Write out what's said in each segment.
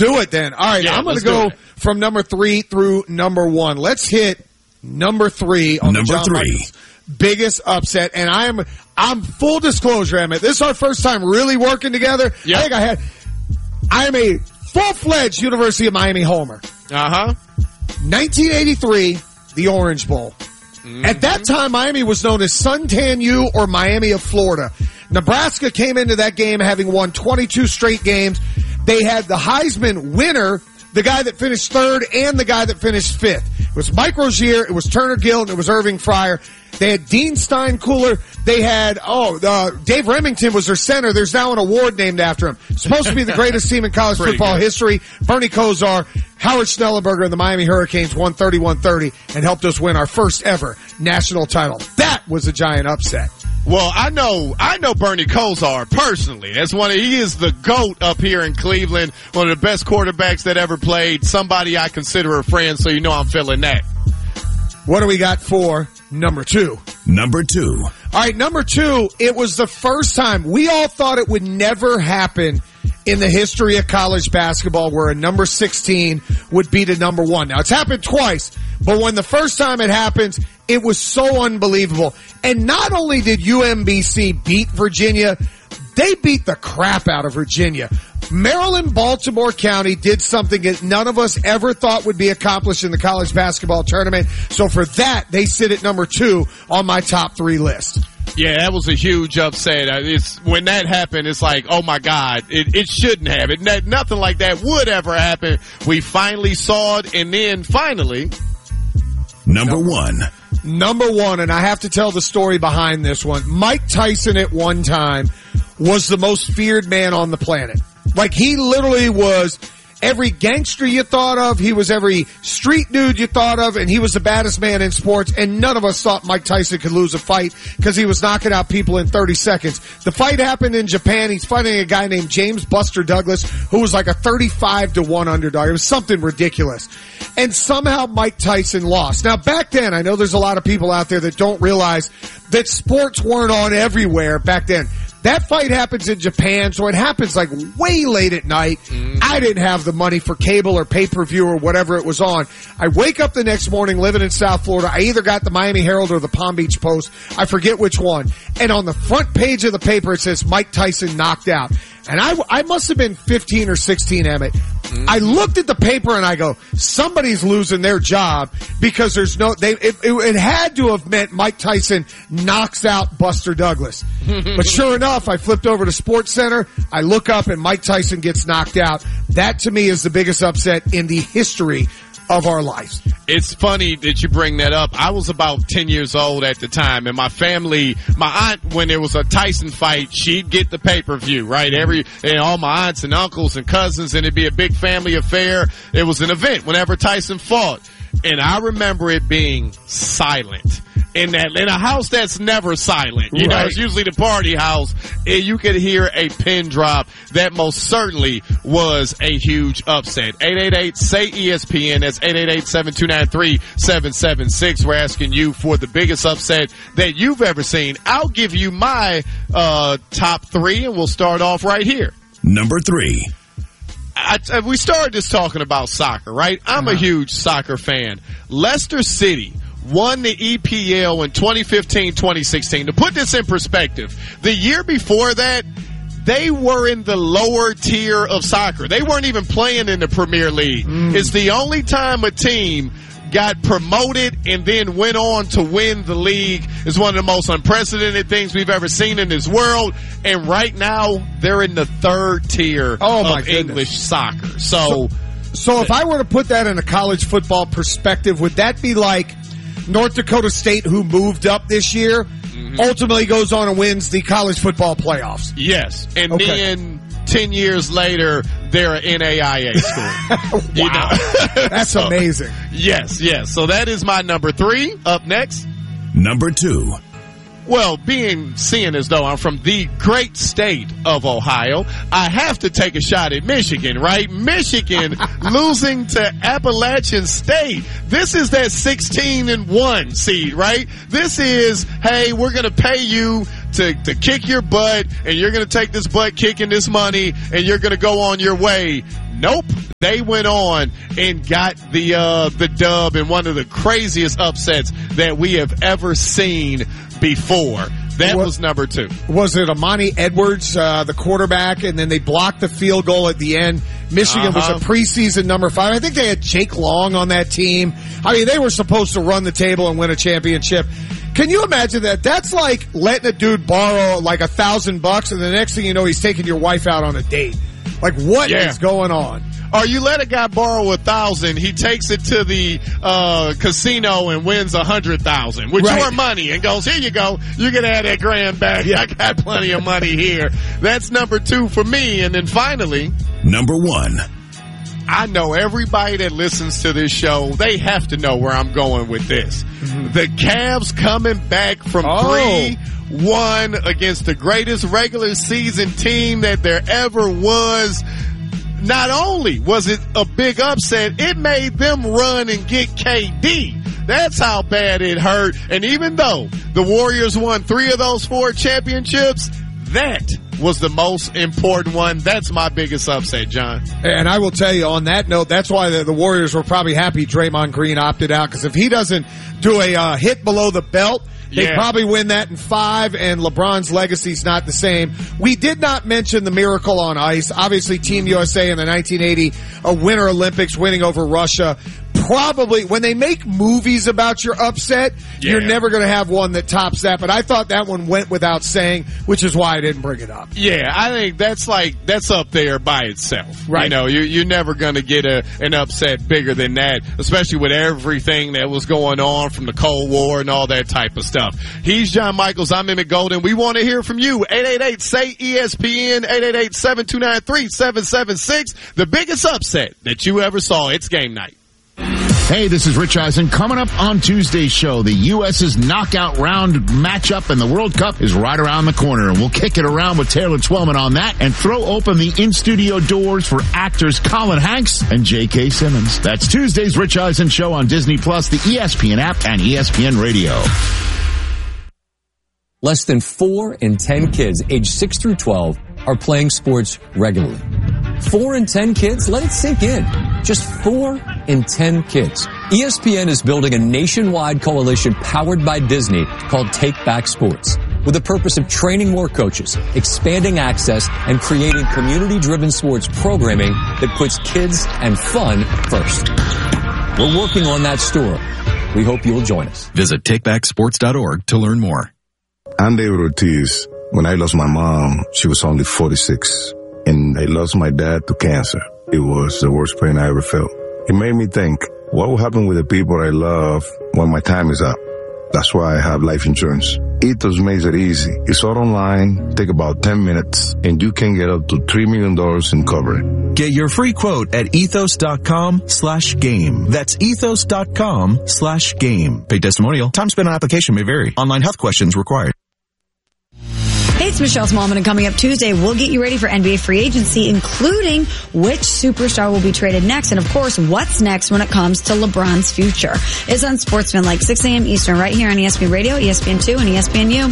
do it then. All right, I'm going to go from number 3 through number 1. Let's hit number 3 on number the John 3. Michaels biggest upset. And I'm full disclosure, Emmett. This is our first time really working together. Yep. I am a full-fledged University of Miami homer. 1983, the Orange Bowl. Mm-hmm. At that time, Miami was known as Suntan U or Miami of Florida. Nebraska came into that game having won 22 straight games. They had the Heisman winner, the guy that finished third and the guy that finished fifth. It was Mike Rozier, it was Turner Gill, and it was Irving Fryer. They had Dean Steinkuhler. They had, Dave Remington was their center. There's now an award named after him. Supposed to be the greatest team in college football history. Bernie Kosar, Howard Schnellenberger, and the Miami Hurricanes won 31-30 and helped us win our first ever national title. That was a giant upset. Well, I know Bernie Kosar personally. He is the GOAT up here in Cleveland, one of the best quarterbacks that ever played, somebody I consider a friend, so you know I'm feeling that. What do we got for number 2? Number 2. All right, number 2, it was the first time. We all thought it would never happen in the history of college basketball where a number 16 would beat a number 1. Now, it's happened twice, but when the first time it happens, it was so unbelievable. And not only did UMBC beat Virginia, they beat the crap out of Virginia. Maryland, Baltimore County did something that none of us ever thought would be accomplished in the college basketball tournament. So for that, they sit at number 2 on my top 3 list. Yeah, that was a huge upset. When that happened, it's like, oh my God, it shouldn't have. Nothing like that would ever happen. We finally saw it, and then finally, number 1. Number 1, and I have to tell the story behind this one. Mike Tyson at one time was the most feared man on the planet. Like, he literally was every gangster you thought of. He was every street dude you thought of, and he was the baddest man in sports, and none of us thought Mike Tyson could lose a fight because he was knocking out people in 30 seconds. The fight happened in Japan. He's fighting a guy named James Buster Douglas, who was like a 35-1 underdog. It was something ridiculous. And somehow Mike Tyson lost. Now, back then, I know there's a lot of people out there that don't realize that sports weren't on everywhere back then. That fight happens in Japan, so it happens like way late at night. Mm-hmm. I didn't have the money for cable or pay-per-view or whatever it was on. I wake up the next morning living in South Florida. I either got the Miami Herald or the Palm Beach Post. I forget which one. And on the front page of the paper, it says Mike Tyson knocked out. And I must have been 15 or 16, Emmett. Mm-hmm. I looked at the paper and I go, somebody's losing their job because there's it had to have meant Mike Tyson knocks out Buster Douglas. But sure enough, I flipped over to Sports Center. I look up and Mike Tyson gets knocked out. That to me is the biggest upset in the history of our lives. It's funny that you bring that up. I was about 10 years old at the time, and my aunt, when there was a Tyson fight, she'd get the pay-per-view, right? And all my aunts and uncles and cousins, and it'd be a big family affair. It was an event whenever Tyson fought. And I remember it being silent. In a house that's never silent. You know, it's usually the party house. And you could hear a pin drop. That most certainly was a huge upset. 888-SAY-ESPN. That's 888-729-3776. We're asking you for the biggest upset that you've ever seen. I'll give you my top 3, and we'll start off right here. Number 3. We started just talking about soccer, right? I'm a huge soccer fan. Leicester City won the EPL in 2015-2016. To put this in perspective, the year before that, they were in the lower tier of soccer. They weren't even playing in the Premier League. It's the only time a team got promoted and then went on to win the league. It's one of the most unprecedented things we've ever seen in this world. And right now, they're in the 3rd tier of English soccer. So if I were to put that in a college football perspective, would that be like North Dakota State, who moved up this year, ultimately goes on and wins the college football playoffs? Yes. And then 10 years later, they're an NAIA school. Wow. You know? That's amazing. Yes. So that is my number 3. Up next. Number 2. Well, seeing as though I'm from the great state of Ohio, I have to take a shot at Michigan, right? Michigan losing to Appalachian State. This is that 16-1 seed, right? This is, hey, we're going to pay you to kick your butt, and you're going to take this butt kicking this money, and you're going to go on your way. Nope. They went on and got the dub in one of the craziest upsets that we have ever seen before. That was number 2. Was it Amani Edwards, the quarterback, and then they blocked the field goal at the end? Michigan was a preseason number 5. I think they had Jake Long on that team. I mean, they were supposed to run the table and win a championship. Can you imagine that? That's like letting a dude borrow like $1,000 and the next thing you know, he's taking your wife out on a date. Like, what is going on? Or you let a guy borrow $1,000, he takes it to the casino and wins $100,000 with your money and goes, here you go, you can add that grand back. I got plenty of money here. That's number 2 for me. And then finally, number 1. I know everybody that listens to this show, they have to know where I'm going with this. The Cavs coming back from 3-1 against the greatest regular season team that there ever was. Not only was it a big upset, it made them run and get KD. That's how bad it hurt. And even though the Warriors won 3 of those 4 championships, that was the most important one. That's my biggest upset, John. And I will tell you on that note, that's why the Warriors were probably happy Draymond Green opted out, because if he doesn't do a hit below the belt, they probably win that in 5, and LeBron's legacy's not the same. We did not mention the miracle on ice. Obviously, Team USA in the 1980 Winter Olympics winning over Russia. Probably, when they make movies about your upset, you're never going to have one that tops that. But I thought that one went without saying, which is why I didn't bring it up. Yeah, I think that's up there by itself. Right. You know, you're never going to get an upset bigger than that, especially with everything that was going on from the Cold War and all that type of stuff. He's John Michaels. I'm Emmett Golden. We want to hear from you. 888-SAY-ESPN, 888-729-3776. The biggest upset that you ever saw. It's game night. Hey, this is Rich Eisen. Coming up on Tuesday's show, the U.S.'s knockout round matchup in the World Cup is right around the corner, and we'll kick it around with Taylor Twellman on that and throw open the in-studio doors for actors Colin Hanks and J.K. Simmons. That's Tuesday's Rich Eisen show on Disney+, the ESPN app, and ESPN Radio. Less than 4 in 10 kids aged 6 through 12 are playing sports regularly. 4 in 10 kids? Let it sink in. Just 4 in 10 kids. ESPN is building a nationwide coalition powered by Disney called Take Back Sports, with the purpose of training more coaches, expanding access, and creating community-driven sports programming that puts kids and fun first. We're working on that story. We hope you'll join us. Visit takebacksports.org to learn more. I'm David Ortiz. When I lost my mom, she was only 46. And I lost my dad to cancer. It was the worst pain I ever felt. It made me think, what will happen with the people I love when my time is up? That's why I have life insurance. Ethos makes it easy. It's all online, take about 10 minutes, and you can get up to $3 million in coverage. Get your free quote at ethos.com/game. That's ethos.com/game. Paid testimonial. Time spent on application may vary. Online health questions required. Hey, it's Michelle Smallman, and coming up Tuesday, we'll get you ready for NBA free agency, including which superstar will be traded next, and of course, what's next when it comes to LeBron's future. It's on Sportsman, 6 a.m. Eastern, right here on ESPN Radio, ESPN2, and ESPNU.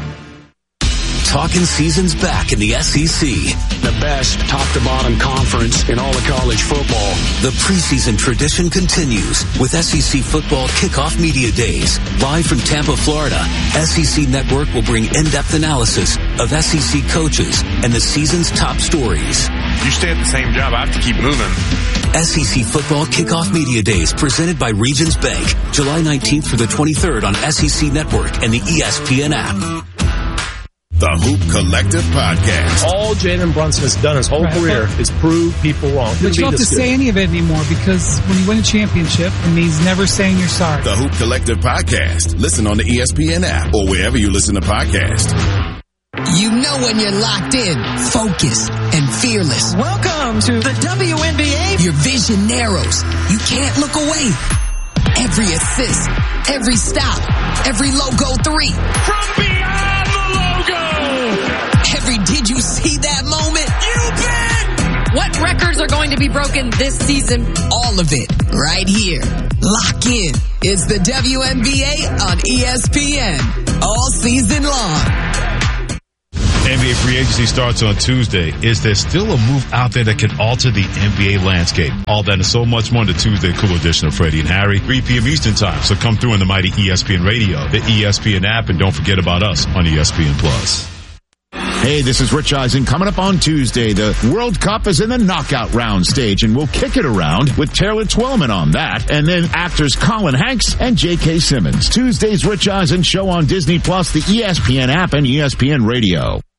Talking season's back in the SEC. The best top-to-bottom conference in all of college football. The preseason tradition continues with SEC Football Kickoff Media Days. Live from Tampa, Florida, SEC Network will bring in-depth analysis of SEC coaches and the season's top stories. You stay at the same job, I have to keep moving. SEC Football Kickoff Media Days presented by Regions Bank. July 19th through the 23rd on SEC Network and the ESPN app. The Hoop Collective Podcast. All Jalen Brunson has done his whole career is prove people wrong. But you don't have to say any of it anymore, because when you win a championship, it means never saying you're sorry. The Hoop Collective Podcast. Listen on the ESPN app or wherever you listen to podcasts. You know when you're locked in, focused, and fearless. Welcome to the WNBA. Your vision narrows. You can't look away. Every assist, every stop, every logo 3. From beyond the logo. Every did you see that moment? You bet. What records are going to be broken this season? All of it right here. Lock in. It's the WNBA on ESPN all season long. NBA free agency starts on Tuesday. Is there still a move out there that can alter the NBA landscape? All that and so much more on the Tuesday Cool Edition of Freddie and Harry, 3 p.m. Eastern Time. So come through on the mighty ESPN Radio, the ESPN app, and don't forget about us on ESPN Plus. Hey, this is Rich Eisen. Coming up on Tuesday, the World Cup is in the knockout round stage, and we'll kick it around with Taylor Twellman on that, and then actors Colin Hanks and J.K. Simmons. Tuesday's Rich Eisen show on Disney Plus, the ESPN app, and ESPN Radio.